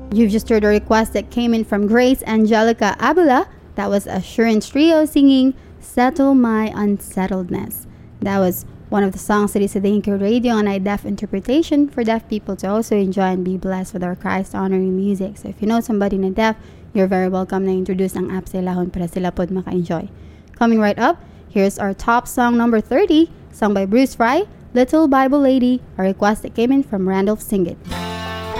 You've just heard a request that came in from Grace Angelica Abula. That was Assurance Trio singing Settle My Unsettledness. That was one of the songs that is at the Anchor Radio on iDeaf interpretation for deaf people to also enjoy and be blessed with our Christ-honoring music. So if you know somebody na deaf, you're very welcome na introduce ang app sa ilahon para sila pod maka-enjoy. Coming right up, here's our top song number 30, sung by Bruce Fry, Little Bible Lady, a request that came in from Randolph Singit.